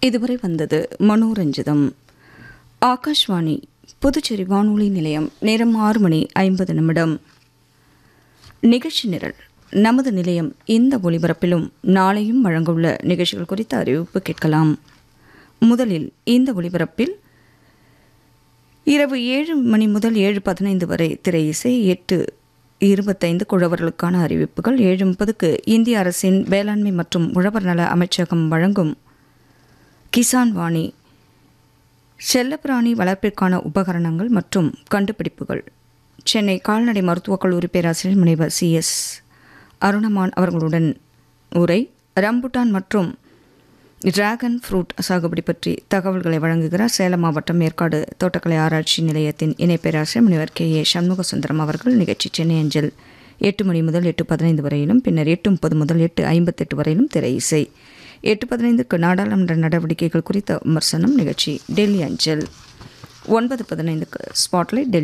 இதுவரை வந்தது மனோரஞ்சிதம். ஆகாஷ்வாணி புதுச்சேரி வானொலி நிலையம். நேரம் 6:50. நிகழ்ச்சி நிரல். நமது நிலையம் இந்த ஒலிபரப்பிலும் நாளையும் வழங்கவுள்ள நிகழ்ச்சிகள் குறித்த அறிவிப்பு கேட்கலாம். முதலில் இந்த ஒலிபரப்பில் இரவு 7 முதல் 7:15 வரை திரை இசை, 8:25 குழவர்களுக்கான அறிவிப்புகள், 7:30 இந்திய அரசின் வேளாண்மை மற்றும் உழவர் நல அமைச்சகம் வழங்கும் கிசான் வாணி, செல்லப்பிராணி வளர்ப்பிற்கான உபகரணங்கள் மற்றும் கண்டுபிடிப்புகள், சென்னை கால்நடை மருத்துவக் கல்லூரி பேராசிரியர் முனைவர் CS அருணமான் அவர்களுடன் உரை, ரம்புட்டான் மற்றும் டிராகன் ஃப்ரூட் சாகுபடி பற்றி தகவல்களை வழங்குகிறார் சேலம் மாவட்டம் ஏற்காடு தோட்டக்கலை ஆராய்ச்சி நிலையத்தின் இணை பேராசிரியர் முனைவர் KA சண்முகசுந்தரம் அவர்கள். நிகழ்ச்சி சென்னை அஞ்சல் 8 முதல் 8:15 வரையிலும், பின்னர் 8:30 முதல் 8:58 வரையிலும் திரை இசை. 8:15க்கு நாடாளுமன்ற நடவடிக்கைகள் குறித்த விமர்சனம். நிகழ்ச்சி டெல்லி அஞ்சல். 9:15க்கு ஸ்பாட்லைட் டெல்லி